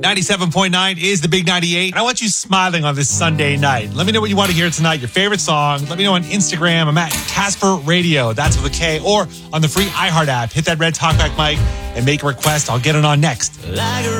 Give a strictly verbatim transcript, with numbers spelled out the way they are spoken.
ninety-seven point nine is the Big ninety-eight. And I want you smiling on this Sunday night. Let me know what you want to hear tonight, your favorite song. Let me know on Instagram. I'm at Casper Radio. That's with a K. Or on the free iHeart app. Hit that red talkback mic and make a request. I'll get it on next.